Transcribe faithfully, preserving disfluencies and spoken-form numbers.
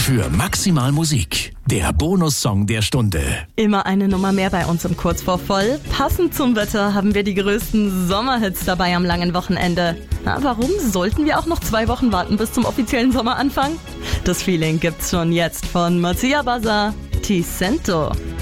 für Maximal Musik, der Bonussong der Stunde. Immer eine Nummer mehr bei uns im Kurz vor Voll. Passend zum Wetter haben wir die größten Sommerhits dabei am langen Wochenende. Na, warum sollten wir auch noch zwei Wochen warten bis zum offiziellen Sommeranfang? Das Feeling gibt's schon jetzt von Mattia Bazar, Ti Sento.